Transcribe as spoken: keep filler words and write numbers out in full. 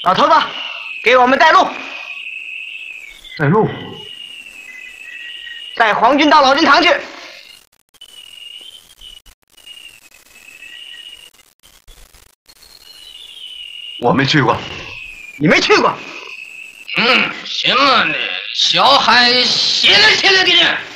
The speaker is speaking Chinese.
老头子，给我们带路。 带路。 带皇军到老君堂去。 我没去过。 你没去过？ 嗯，行啊，你小孩歇了歇了给你。